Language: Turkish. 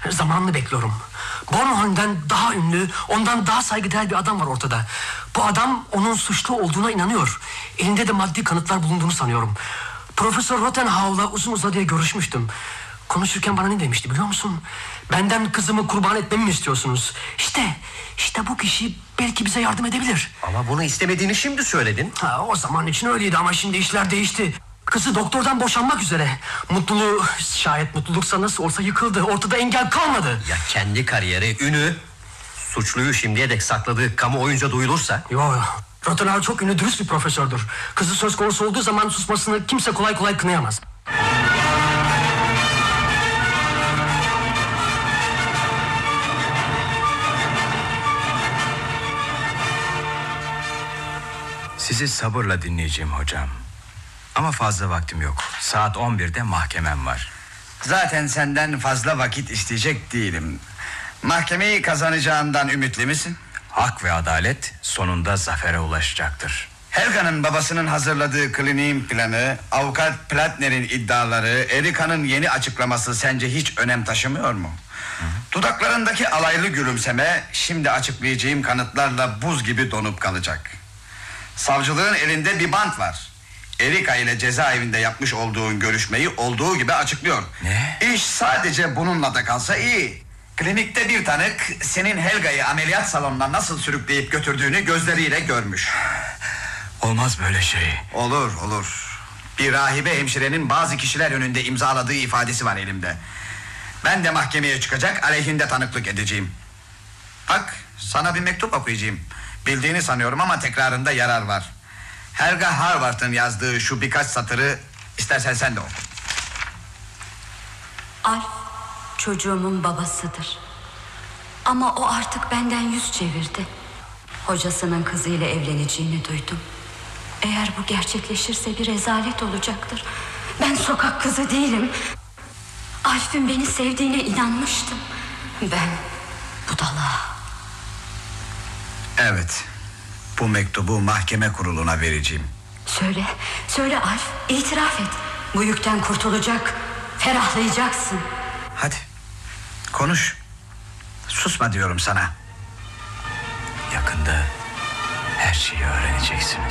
Zamanını bekliyorum. Bornholm'den daha ünlü, ondan daha saygıdeğer bir adam var ortada. Bu adam onun suçlu olduğuna inanıyor. Elinde de maddi kanıtlar bulunduğunu sanıyorum. Profesör Rothenhau'la uzun uzadıya görüşmüştüm. Konuşurken bana ne demişti biliyor musun? Benden kızımı kurban etmemi mi istiyorsunuz? İşte bu kişi belki bize yardım edebilir. Ama bunu istemediğini şimdi söyledin. O zaman için öyleydi ama şimdi işler değişti. Kızı doktordan boşanmak üzere. Mutluluğu, şayet mutluluksa nasıl olsa yıkıldı. Ortada engel kalmadı. Ya kendi kariyeri, ünü, suçluyu şimdiye dek sakladığı kamuoyunca duyulursa? Yok. Rothenhauer çok ünlü, dürüst bir profesördür. Kızı söz konusu olduğu zaman susmasını kimse kolay kolay kınayamaz. Sizi sabırla dinleyeceğim hocam. Ama fazla vaktim yok. Saat 11'de mahkemem var. Zaten senden fazla vakit isteyecek değilim. Mahkemeyi kazanacağından ümitli misin? Hak ve adalet sonunda zafere ulaşacaktır. Helga'nın babasının hazırladığı kliniğin planı, avukat Platner'in iddiaları, Erika'nın yeni açıklaması sence hiç önem taşımıyor mu? Dudaklarındaki alaylı gülümseme şimdi açıklayacağım kanıtlarla buz gibi donup kalacak. Savcılığın elinde bir bant var. Erika ile cezaevinde yapmış olduğun görüşmeyi olduğu gibi açıklıyor. Ne? İş sadece bununla da kalsa iyi. Klinikte bir tanık senin Helga'yı ameliyat salonuna nasıl sürükleyip götürdüğünü gözleriyle görmüş. Olmaz böyle şey. Olur. Bir rahibe hemşirenin bazı kişiler önünde imzaladığı ifadesi var elimde. Ben de mahkemeye çıkacak, aleyhinde tanıklık edeceğim. Bak, sana bir mektup okuyacağım. Bildiğini sanıyorum ama tekrarında yarar var. Helga Harvard'ın yazdığı şu birkaç satırı istersen sen de oku. Alf çocuğumun babasıdır. Ama o artık benden yüz çevirdi. Hocasının kızıyla evleneceğini duydum. Eğer bu gerçekleşirse bir rezalet olacaktır. Ben sokak kızı değilim. Alf'in beni sevdiğine inanmıştım. Ben budala. Evet, bu mektubu mahkeme kuruluna vereceğim. Söyle Alf, itiraf et. Bu yükten kurtulacak, ferahlayacaksın. Hadi, konuş. Susma diyorum sana. Yakında her şeyi öğreneceksiniz.